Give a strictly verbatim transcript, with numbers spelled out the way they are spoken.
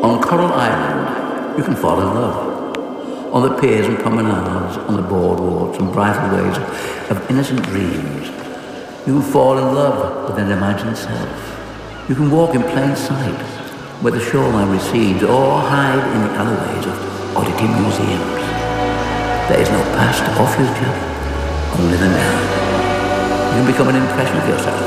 On Coral Island, you can fall in love. On the piers and promenades, on the boardwalks and bridal ways of innocent dreams, you can fall in love with an imagined self. You can walk in plain sight where the shoreline recedes, or hide in the alleyways of oddity museums. There is no past or future, only the now. You can become an impression of yourself